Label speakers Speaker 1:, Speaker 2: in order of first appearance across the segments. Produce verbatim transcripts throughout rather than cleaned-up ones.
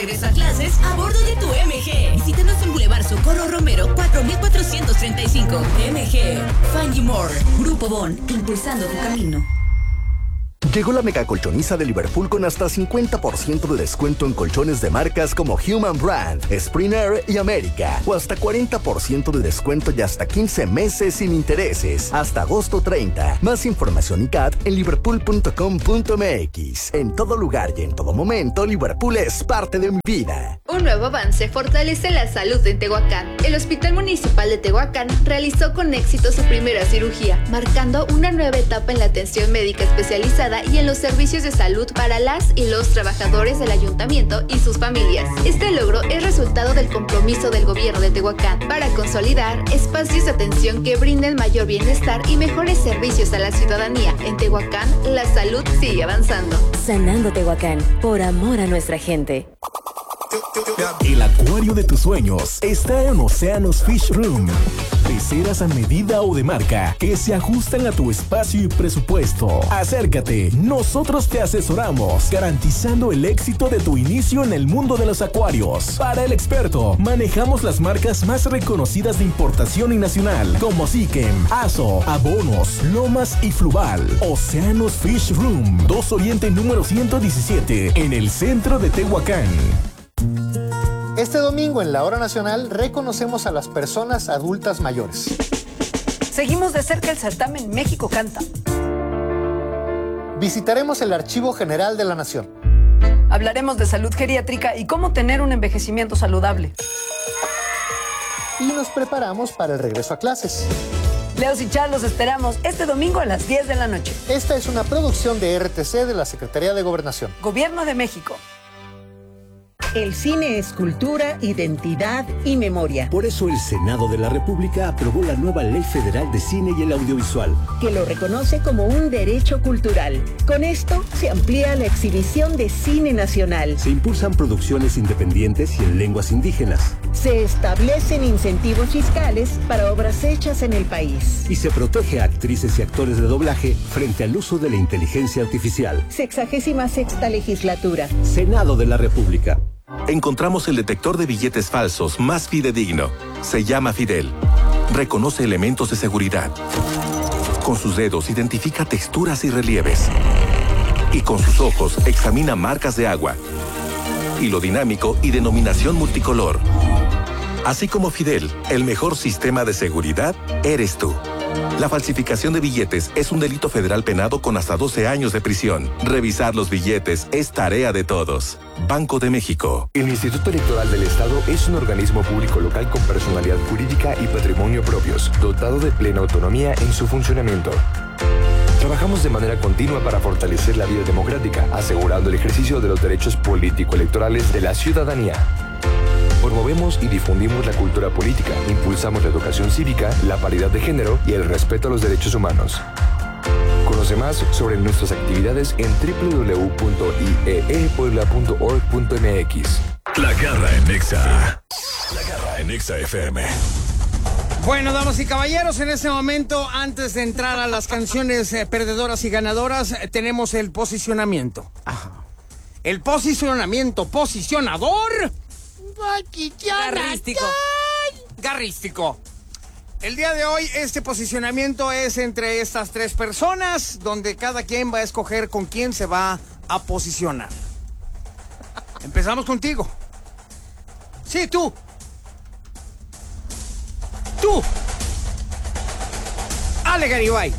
Speaker 1: Regresa a clases a bordo de tu M G. Visítanos en Boulevard Socorro Romero cuatro mil cuatrocientos treinta y cinco. M G, Find You More. Grupo Bon, impulsando tu camino.
Speaker 2: Llegó la mega colchoniza de Liverpool con hasta cincuenta por ciento de descuento en colchones de marcas como Human Brand, Springer y América. O hasta cuarenta por ciento de descuento y hasta quince meses sin intereses. Hasta agosto treinta. Más información y C A T en liverpool punto com punto m x. En todo lugar y en todo momento, Liverpool es parte de mi vida.
Speaker 3: Un nuevo avance fortalece la salud en Tehuacán. El Hospital Municipal de Tehuacán realizó con éxito su primera cirugía, marcando una nueva etapa en la atención médica especializada y en los servicios de salud para las y los trabajadores del ayuntamiento y sus familias. Este logro es resultado del compromiso del gobierno de Tehuacán para consolidar espacios de atención que brinden mayor bienestar y mejores servicios a la ciudadanía. En Tehuacán, la salud sigue avanzando.
Speaker 4: Sanando Tehuacán, por amor a nuestra gente.
Speaker 5: El acuario de tus sueños está en Océanos Fish Room. Peceras a medida o de marca que se ajustan a tu espacio y presupuesto. Acércate, nosotros te asesoramos, garantizando el éxito de tu inicio en el mundo de los acuarios. Para el experto, manejamos las marcas más reconocidas de importación y nacional, como Siquem, Aso, Abonos, Lomas y Fluval. Océanos Fish Room, dos Oriente número ciento diecisiete, en el centro de Tehuacán.
Speaker 6: Este domingo en la Hora Nacional reconocemos a las personas adultas mayores.
Speaker 7: Seguimos de cerca el certamen México Canta.
Speaker 6: Visitaremos el Archivo General de la Nación.
Speaker 7: Hablaremos de salud geriátrica y cómo tener un envejecimiento saludable.
Speaker 6: Y nos preparamos para el regreso a clases.
Speaker 7: Leos y Char, los esperamos este domingo a las diez de la noche.
Speaker 6: Esta es una producción de R T C de la Secretaría de Gobernación.
Speaker 7: Gobierno de México.
Speaker 8: El cine es cultura, identidad y memoria.
Speaker 9: Por eso el Senado de la República aprobó la nueva Ley Federal de Cine y el Audiovisual,
Speaker 8: que lo reconoce como un derecho cultural. Con esto se amplía la exhibición de cine nacional.
Speaker 9: Se impulsan producciones independientes y en lenguas indígenas.
Speaker 8: Se establecen incentivos fiscales para obras hechas en el país.
Speaker 9: Y se protege a actrices y actores de doblaje frente al uso de la inteligencia artificial.
Speaker 8: Sexagésima sexta legislatura.
Speaker 9: Senado de la República.
Speaker 10: Encontramos el detector de billetes falsos más fidedigno. Se llama Fidel. Reconoce elementos de seguridad. Con sus dedos identifica texturas y relieves. Y con sus ojos examina marcas de agua, hilo dinámico y denominación multicolor. Así como Fidel, el mejor sistema de seguridad eres tú. La falsificación de billetes es un delito federal penado con hasta doce años de prisión. Revisar los billetes es tarea de todos. Banco de México.
Speaker 11: El Instituto Electoral del Estado es un organismo público local con personalidad jurídica y patrimonio propios, dotado de plena autonomía en su funcionamiento. Trabajamos de manera continua para fortalecer la vida democrática, asegurando el ejercicio de los derechos político-electorales de la ciudadanía. Promovemos y difundimos la cultura política, impulsamos la educación cívica, la paridad de género y el respeto a los derechos humanos. Conoce más sobre nuestras actividades en doble u doble u doble u punto i e e puebla punto org punto m x.
Speaker 5: La Garra en Nexa. La Garra en Nexa F M.
Speaker 12: Bueno, damas y caballeros, en este momento, antes de entrar a las canciones eh, perdedoras y ganadoras, eh, tenemos el posicionamiento. Ajá. El posicionamiento posicionador. Garrístico. Garrístico. El día de hoy este posicionamiento es entre estas tres personas, donde cada quien va a escoger con quién se va a posicionar. Empezamos contigo. Sí, tú. Tú. Ale Garibay.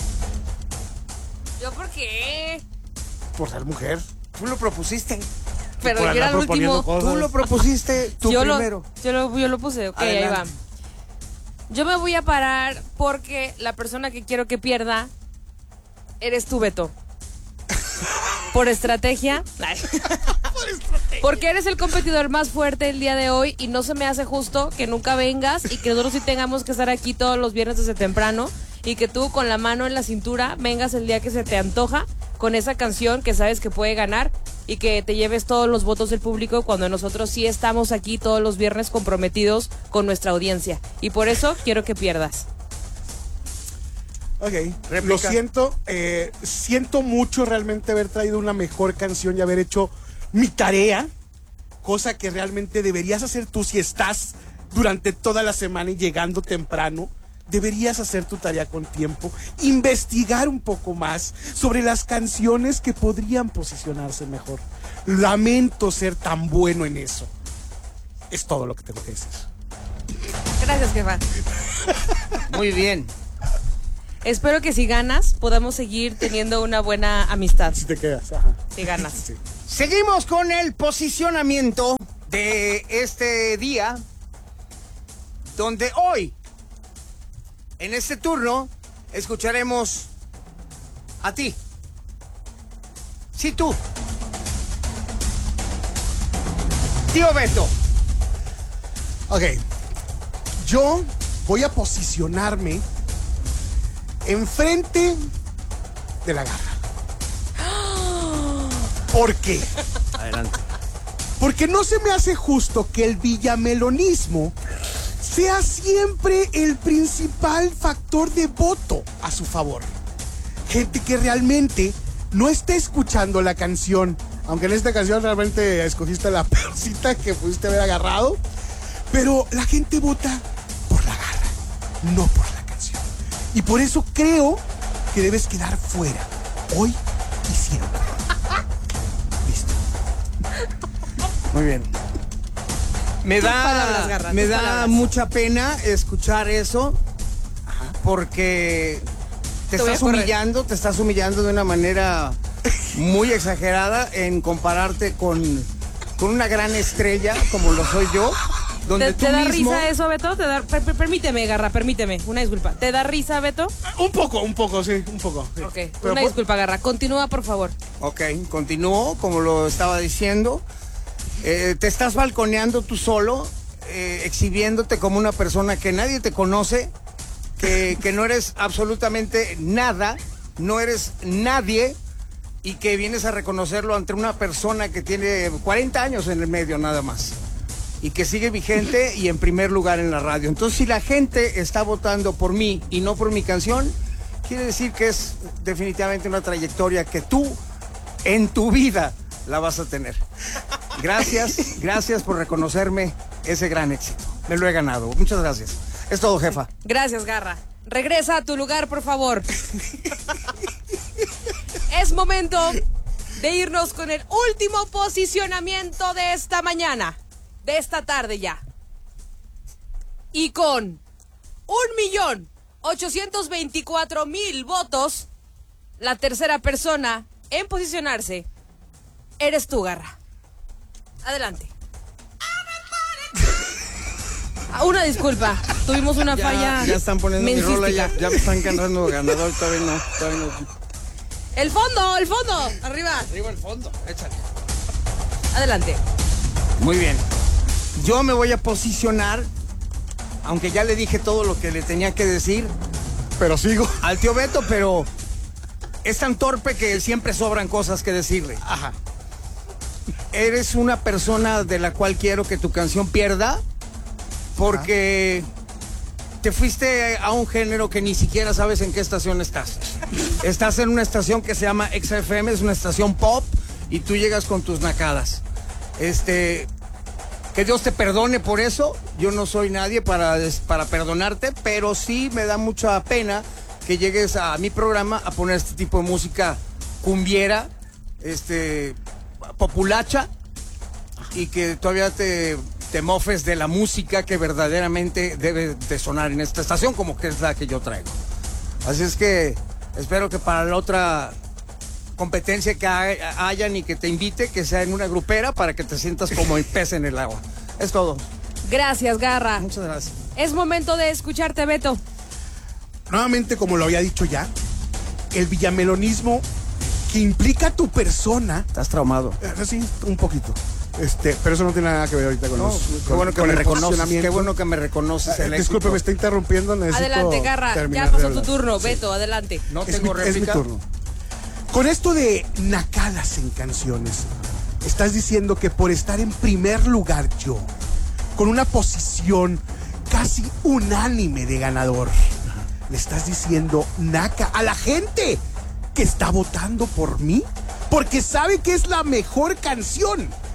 Speaker 13: ¿Yo por qué?
Speaker 12: Por ser mujer. Tú lo propusiste.
Speaker 13: Pero yo era el último.
Speaker 12: Tú lo propusiste tú
Speaker 13: yo
Speaker 12: primero.
Speaker 13: Lo, yo, lo, yo lo puse, ok, adelante. Ahí va. Yo me voy a parar porque la persona que quiero que pierda eres tú, Beto. Por estrategia. Por estrategia. Porque eres el competidor más fuerte el día de hoy y no se me hace justo que nunca vengas y que nosotros sí tengamos que estar aquí todos los viernes desde temprano y que tú con la mano en la cintura vengas el día que se te antoja con esa canción que sabes que puede ganar y que te lleves todos los votos del público cuando nosotros sí estamos aquí todos los viernes comprometidos con nuestra audiencia. Y por eso quiero que pierdas.
Speaker 14: Ok, réplica. Lo siento, eh, siento mucho realmente haber traído una mejor canción y haber hecho mi tarea cosa que realmente deberías hacer tú si estás durante toda la semana y llegando temprano. Deberías hacer tu tarea con tiempo, investigar un poco más sobre las canciones que podrían posicionarse mejor. Lamento ser tan bueno en eso. Es todo lo que tengo que decir.
Speaker 13: Gracias, jefa.
Speaker 12: Muy bien.
Speaker 13: Espero que si ganas podamos seguir teniendo una buena amistad.
Speaker 14: Si te quedas, ajá.
Speaker 13: Si ganas.
Speaker 14: Sí.
Speaker 12: Seguimos con el posicionamiento de este día, donde hoy, en este turno, escucharemos a ti. Sí, tú. Tío Beto.
Speaker 14: Ok. Yo voy a posicionarme enfrente de la garra. ¿Por qué?
Speaker 12: Adelante.
Speaker 14: Porque no se me hace justo que el villamelonismo sea siempre el principal factor de voto a su favor. Gente que realmente no está escuchando la canción, aunque en esta canción realmente escogiste la peorcita que pudiste haber agarrado, pero la gente vota por la garra, no por la canción. Y por eso creo que debes quedar fuera, hoy y siempre. Listo.
Speaker 12: Muy bien. Me da,
Speaker 13: palabras, Garra,
Speaker 12: me
Speaker 13: tus
Speaker 12: da
Speaker 13: palabras.
Speaker 12: mucha pena escuchar eso, porque te,
Speaker 13: Te voy a
Speaker 12: estás
Speaker 13: correr.
Speaker 12: humillando, te estás humillando de una manera muy exagerada en compararte con, con una gran estrella como lo soy yo, donde
Speaker 13: ¿Te,
Speaker 12: tú
Speaker 13: te da
Speaker 12: mismo...
Speaker 13: risa eso, Beto? ¿Te da, per- per- permíteme, Garra, permíteme. Una disculpa. ¿Te da risa, Beto?
Speaker 14: Un poco, un poco, sí, un poco. Sí.
Speaker 13: Ok,
Speaker 14: Pero
Speaker 13: una
Speaker 14: por-
Speaker 13: disculpa, Garra. Continúa, por favor.
Speaker 12: Ok, continúo, como lo estaba diciendo. Eh, te estás balconeando tú solo, eh, exhibiéndote como una persona que nadie te conoce, que, que no eres absolutamente nada, no eres nadie, y que vienes a reconocerlo ante una persona que tiene cuarenta años en el medio nada más, y que sigue vigente y en primer lugar en la radio. Entonces, si la gente está votando por mí y no por mi canción, quiere decir que es definitivamente una trayectoria que tú, en tu vida, la vas a tener. Gracias, gracias por reconocerme ese gran éxito. Me lo he ganado. Muchas gracias. Es todo, jefa.
Speaker 13: Gracias, Garra. Regresa a tu lugar, por favor. Es momento de irnos con el último posicionamiento de esta mañana, de esta tarde ya. Y con un millón ochocientos veinticuatro mil votos, la tercera persona en posicionarse eres tú, Garra. Adelante. Ah, Una disculpa, tuvimos una falla.
Speaker 12: Ya están poniendo mi rola, ya,
Speaker 13: mensística.
Speaker 12: ya me están cantando ganador. Todavía no, todavía no.
Speaker 13: El fondo, el fondo, arriba.
Speaker 12: Arriba el fondo, échale.
Speaker 13: Adelante.
Speaker 12: Muy bien. Yo me voy a posicionar, aunque ya le dije todo lo que le tenía que decir.
Speaker 14: Pero sigo.
Speaker 12: Al tío Beto, pero es tan torpe que siempre sobran cosas que decirle.
Speaker 14: Ajá.
Speaker 12: Eres una persona de la cual quiero que tu canción pierda, porque te fuiste a un género que ni siquiera sabes en qué estación estás. Estás en una estación que se llama X F M, es una estación pop, y tú llegas con tus nacadas. Este, que Dios te perdone por eso. Yo no soy nadie para, para perdonarte, pero sí me da mucha pena que llegues a mi programa a poner este tipo de música cumbiera, este, populacha, y que todavía te, te mofes de la música que verdaderamente debe de sonar en esta estación, como que es la que yo traigo. Así es que espero que para la otra competencia que hay- hayan y que te invite, que sea en una grupera para que te sientas como el pez en el agua. Es todo.
Speaker 13: Gracias, Garra.
Speaker 12: Muchas gracias.
Speaker 13: Es momento de escucharte, Beto.
Speaker 14: Nuevamente, como lo había dicho ya, el villamelonismo que implica a tu persona.
Speaker 12: Estás traumado.
Speaker 14: Eh, sí, un poquito. Este, pero eso no tiene nada que ver ahorita con
Speaker 12: No,
Speaker 14: los.
Speaker 12: qué
Speaker 14: con-
Speaker 12: bueno que
Speaker 14: con
Speaker 12: me
Speaker 14: el
Speaker 12: reconoces.
Speaker 14: posicionamiento.
Speaker 12: Qué bueno que me reconoces.
Speaker 14: Eh,
Speaker 12: el
Speaker 14: disculpe,
Speaker 12: éxito.
Speaker 14: me está interrumpiendo. Necesito
Speaker 13: Adelante, Garra.
Speaker 14: terminar
Speaker 13: Ya
Speaker 14: de
Speaker 13: pasó tu
Speaker 14: hablar.
Speaker 13: turno.
Speaker 14: Sí.
Speaker 13: Beto, adelante.
Speaker 12: No
Speaker 14: Es
Speaker 12: tengo
Speaker 14: mi, es mi
Speaker 12: réplica.
Speaker 14: turno. Con esto de nacadas en canciones, estás diciendo que por estar en primer lugar yo, con una posición casi unánime de ganador, le estás diciendo naca a la gente que está votando por mí porque sabe que es la mejor canción.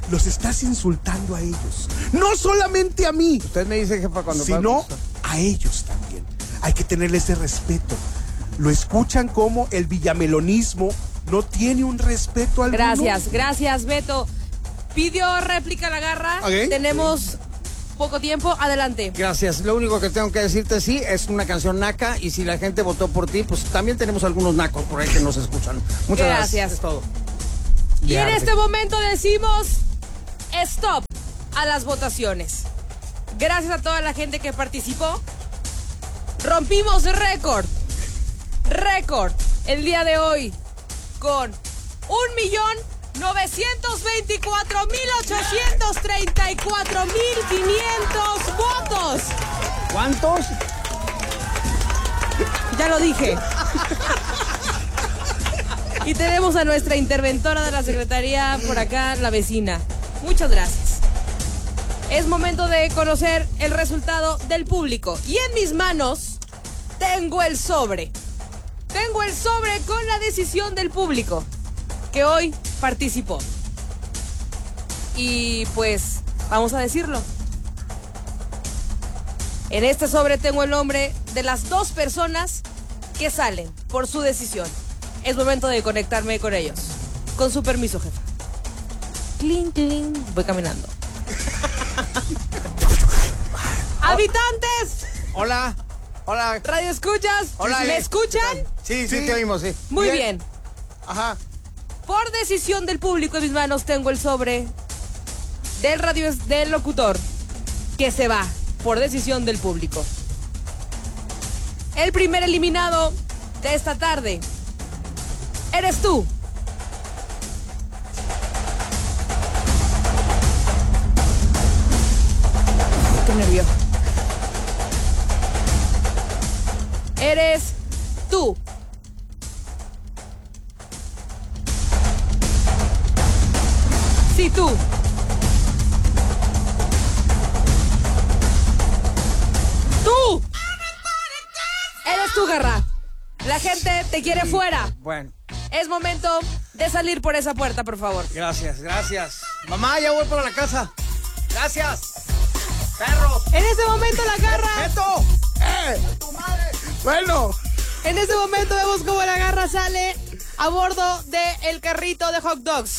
Speaker 14: los estás insultando a ellos. No solamente a mí.
Speaker 12: Usted me dice, jefa, cuando...
Speaker 14: Sino a ellos también. Hay que tenerles ese respeto. Lo escuchan como el villamelonismo no tiene un respeto alguno.
Speaker 13: Gracias, gracias, Beto. Pidió réplica la garra.
Speaker 12: Okay.
Speaker 13: Tenemos sí. poco tiempo. Adelante.
Speaker 12: Gracias. Lo único que tengo que decirte, sí, es una canción naca. Y si la gente votó por ti, pues también tenemos algunos nacos por ahí que nos escuchan. Muchas gracias. Gracias. Es todo.
Speaker 13: Y en este momento decimos stop a las votaciones. Gracias a toda la gente que participó. Rompimos récord. Récord el día de hoy con un millón novecientos veinticuatro mil ochocientos treinta y cuatro mil quinientos votos.
Speaker 12: ¿Cuántos?
Speaker 13: Ya lo dije. Y tenemos a nuestra interventora de la Secretaría por acá, la vecina. Muchas gracias. Es momento de conocer el resultado del público. Y en mis manos tengo el sobre. Tengo el sobre con la decisión del público que hoy participó. Y pues vamos a decirlo. En este sobre tengo el nombre de las dos personas que salen por su decisión. Es momento de conectarme con ellos. Con su permiso, jefa. Cling, cling. Voy caminando. ¡Habitantes!
Speaker 12: Hola. Hola.
Speaker 13: ¿Radio escuchas?
Speaker 12: Hola.
Speaker 13: ¿Me escuchan?
Speaker 12: Sí, sí, sí, te oímos, sí.
Speaker 13: Muy bien. bien.
Speaker 12: Ajá.
Speaker 13: Por decisión del público en mis manos tengo el sobre del radio del locutor que se va por decisión del público. El primer eliminado de esta tarde eres tú. Qué nervioso. Eres tú. Sí, tú. ¡Tú! Eres tú, garra. La gente te quiere sí. fuera.
Speaker 12: Bueno.
Speaker 13: Es momento de salir por esa puerta, por favor.
Speaker 12: Gracias, gracias. Mamá, ya voy para la casa. Gracias. Perros.
Speaker 13: En ese momento la garra.
Speaker 12: ¡Esto! ¡Eh! ¡Tu madre! Bueno.
Speaker 13: En ese momento vemos cómo la garra sale a bordo del carrito de hot dogs.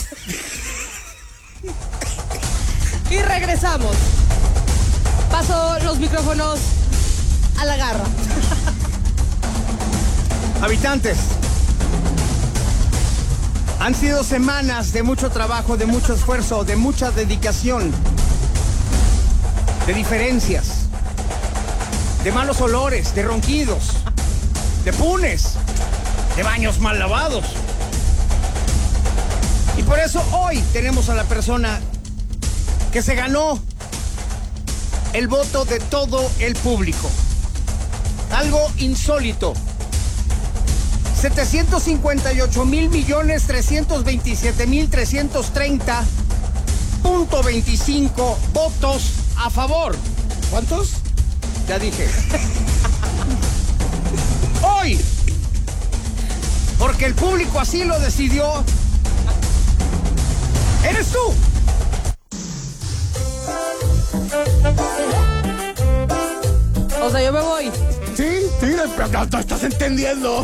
Speaker 13: Y regresamos. Paso los micrófonos a la garra.
Speaker 12: Habitantes, han sido semanas de mucho trabajo, de mucho esfuerzo, de mucha dedicación, de diferencias, de malos olores, de ronquidos, de punes, de baños mal lavados. Y por eso hoy tenemos a la persona que se ganó el voto de todo el público. Algo insólito. setecientos cincuenta y ocho mil millones trescientos veintisiete mil trescientos treinta punto veinticinco votos a favor. ¿Cuántos? Ya dije. Hoy, porque el público así lo decidió, eres tú.
Speaker 13: O sea, yo me voy.
Speaker 14: Sí, sí, pero no, no estás entendiendo.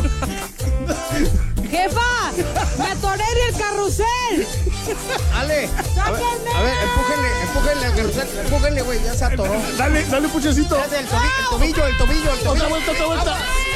Speaker 13: ¡Jefa! ¡Me atoré en el carrusel!
Speaker 12: Ale, a ver, a ver, empújenle, empújenle al carrusel, empújenle, güey, ya se atoró.
Speaker 14: Dale, dale, puchecito.
Speaker 12: El tobillo, el tobillo, el tobillo.
Speaker 14: Otra vuelta, otra vuelta.